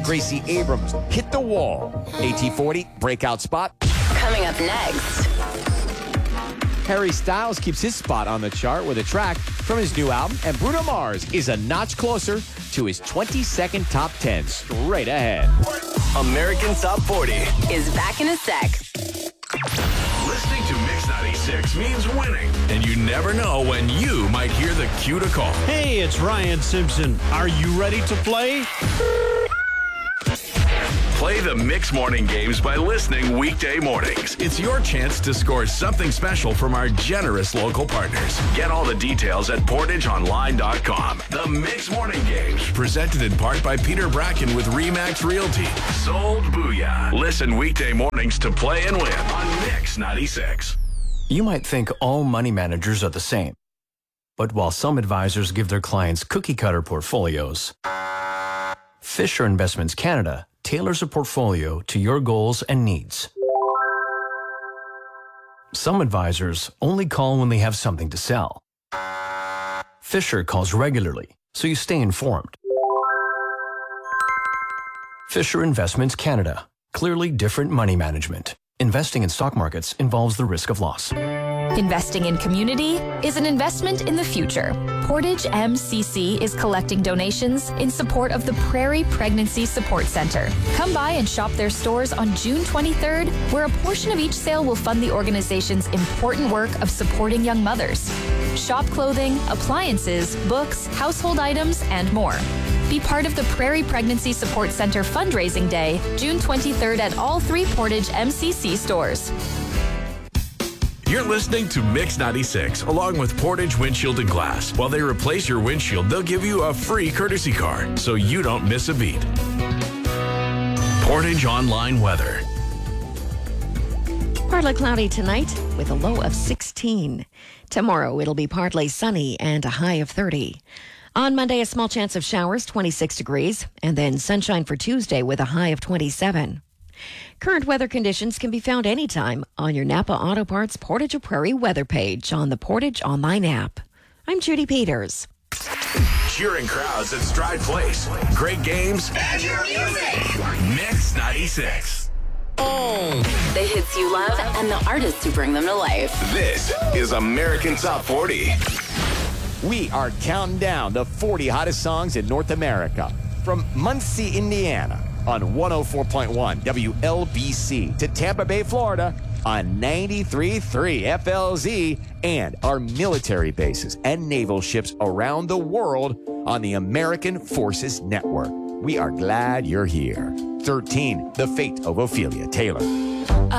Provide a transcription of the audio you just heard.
Gracie Abrams hit the wall. AT40, breakout spot. Coming up next. Harry Styles keeps his spot on the chart with a track from his new album, and Bruno Mars is a notch closer to his 22nd top 10 straight ahead. American Top 40 Is back in a sec. Listening to Mix 96 means winning, and you never know when you might hear the cue to call. Hey, it's Ryan Simpson. Are you ready to play? Play the Mix Morning Games by listening weekday mornings. It's your chance to score something special from our generous local partners. Get all the details at portageonline.com. The Mix Morning Games, presented in part by Peter Bracken with RE/MAX Realty. Sold Booyah. Listen weekday mornings to play and win on Mix 96. You might think all money managers are the same. But while some advisors give their clients cookie-cutter portfolios, Fisher Investments Canada tailors a portfolio to your goals and needs. Some advisors only call when they have something to sell. Fisher calls regularly, so you stay informed. Fisher Investments Canada. Clearly different money management. Investing in stock markets involves the risk of loss. Investing in community is an investment in the future. Portage MCC is collecting donations in support of the Prairie Pregnancy Support Center. Come by and shop their stores on June 23rd, where a portion of each sale will fund the organization's important work of supporting young mothers. Shop clothing, appliances, books, household items, and more. Be part of the Prairie Pregnancy Support Center fundraising day, June 23rd at all 3 Portage MCC stores. You're listening to Mix 96, along with Portage Windshield and Glass. While they replace your windshield, they'll give you a free courtesy car, so you don't miss a beat. Portage Online Weather. Partly cloudy tonight with a low of 16. Tomorrow it'll be partly sunny and a high of 30. On Monday, a small chance of showers, 26 degrees, and then sunshine for Tuesday with a high of 27. Current weather conditions can be found anytime on your Napa Auto Parts Portage of Prairie weather page on the Portage Online app. I'm Judy Peters. Cheering crowds at Stride Place. Great games. And your music. Mix 96. The hits you love and the artists who bring them to life. This is American Top 40. We are counting down the 40 hottest songs in North America. From Muncie, Indiana on 104.1 WLBC to Tampa Bay, Florida on 93.3 FLZ, and our military bases and naval ships around the world on the American Forces Network. We are glad you're here. 13, The Fate of Ophelia Taylor.